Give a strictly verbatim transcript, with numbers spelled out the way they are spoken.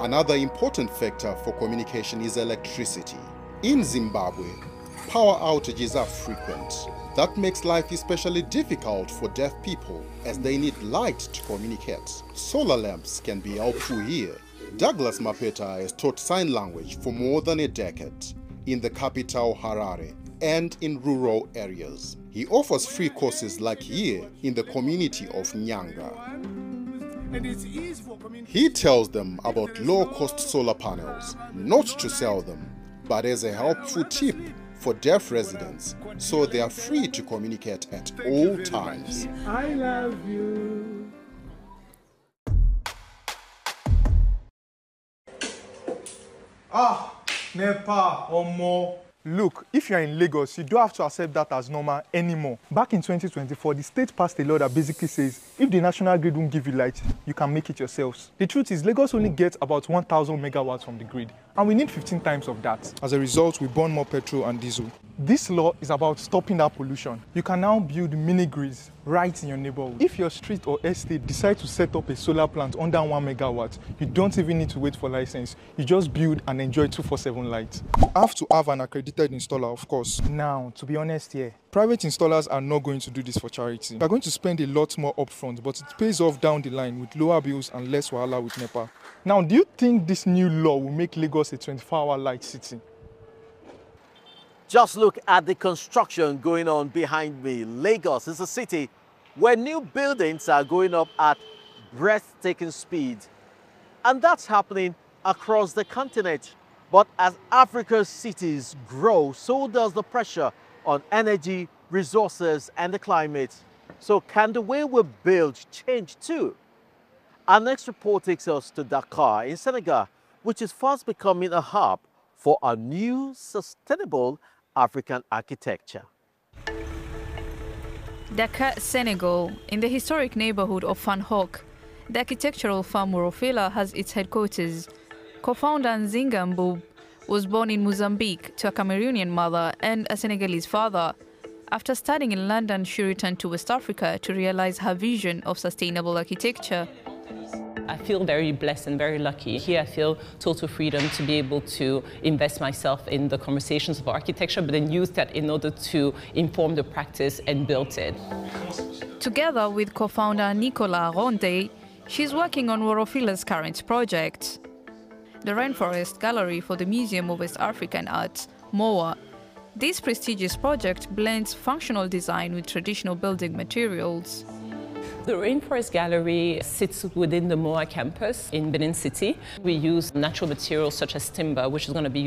Another important factor for communication is electricity. In Zimbabwe, power outages are frequent. That makes life especially difficult for deaf people as they need light to communicate. Solar lamps can be helpful here. Douglas Mapeta has taught sign language for more than a decade in the capital Harare and in rural areas. He offers free courses like here in the community of Nyanga. He tells them about low-cost solar panels, not to sell them, but as a helpful tip for deaf residents, so they are free to communicate at all times. I love you. Ah, Nepa, Omo. Look, if you are in Lagos, you don't have to accept that as normal anymore. Back in twenty twenty-four, the state passed a law that basically says if the national grid won't give you light, you can make it yourselves. The truth is, Lagos only gets about one thousand megawatts from the grid, and we need fifteen times of that. As a result, we burn more petrol and diesel. This law is about stopping that pollution. You can now build mini grids right in your neighborhood. If your street or estate decide to set up a solar plant under one megawatt, you don't even need to wait for license. You just build and enjoy two forty-seven light. You have to have an accredited installer, of course. Now, to be honest here, private installers are not going to do this for charity. They're going to spend a lot more upfront, but it pays off down the line with lower bills and less wahala with NEPA. Now, do you think this new law will make Lagos a twenty-four hour light city? Just look at the construction going on behind me. Lagos is a city where new buildings are going up at breathtaking speed. And that's happening across the continent. But as Africa's cities grow, so does the pressure on energy, resources, and the climate. So can the way we build change too? Our next report takes us to Dakar in Senegal, which is fast becoming a hub for a new sustainable African architecture. Dakar, Senegal, in the historic neighborhood of Fan Hock, the architectural firm Worofila has its headquarters. Co-founder Nzinga Mboub was born in Mozambique to a Cameroonian mother and a Senegalese father. After studying in London, she returned to West Africa to realize her vision of sustainable architecture. I feel very blessed and very lucky. Here I feel total freedom to be able to invest myself in the conversations of architecture, but then use that in order to inform the practice and build it. Together with co-founder Nicolas Ronde, she's working on Worofila's current project, the Rainforest Gallery for the Museum of West African Art, M O A. This prestigious project blends functional design with traditional building materials. The Rainforest Gallery sits within the M O A campus in Benin City. We use natural materials such as timber, which is going to be